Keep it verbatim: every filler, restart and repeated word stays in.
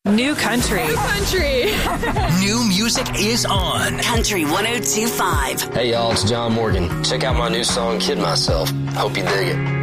New country. New country. New music is on. Country one oh two point five. Hey, y'all, it's John Morgan. Check out my new song, Kid Myself. Hope you dig it.